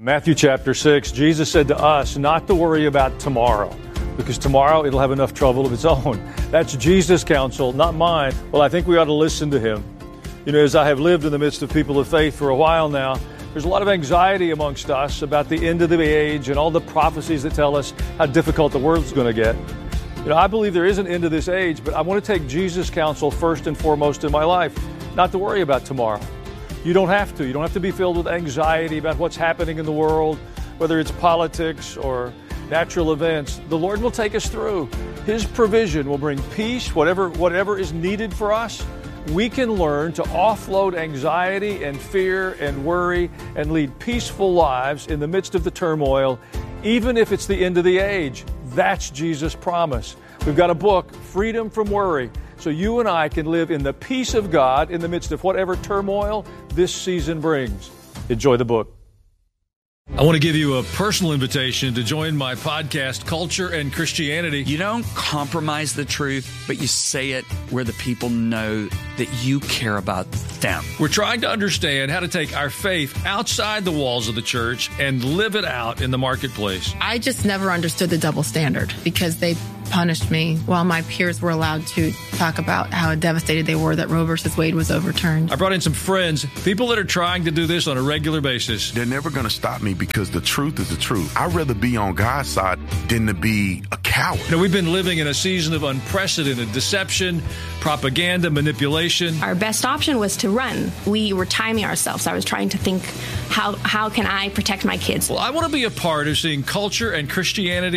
Matthew chapter 6, Jesus said to us not to worry about tomorrow, because tomorrow it'll have enough trouble of its own. That's Jesus' counsel, not mine. Well, I think we ought to listen to him. You know, as I have lived in the midst of people of faith for a while now, there's a lot of anxiety amongst us about the end of the age and all the prophecies that tell us how difficult the world's going to get. You know, I believe there is an end to this age, but I want to take Jesus' counsel first and foremost in my life, not to worry about tomorrow. You don't have to. You don't have to be filled with anxiety about what's happening in the world, whether it's politics or natural events. The Lord will take us through. His provision will bring peace, whatever is needed for us. We can learn to offload anxiety and fear and worry and lead peaceful lives in the midst of the turmoil, even if it's the end of the age. That's Jesus' promise. We've got a book, Freedom from Worry, so you and I can live in the peace of God in the midst of whatever turmoil this season brings. Enjoy the book. I want to give you a personal invitation to join my podcast, Culture and Christianity. You don't compromise the truth, but you say it where the people know that you care about them. We're trying to understand how to take our faith outside the walls of the church and live it out in the marketplace. I just never understood the double standard because they punished me while my peers were allowed to talk about how devastated they were that Roe versus Wade was overturned. I brought in some friends, people that are trying to do this on a regular basis. They're never going to stop me because the truth is the truth. I'd rather be on God's side than to be a coward. You know, we've been living in a season of unprecedented deception, propaganda, manipulation. Our best option was to run. We were timing ourselves. I was trying to think, how can I protect my kids? Well, I want to be a part of seeing culture and Christianity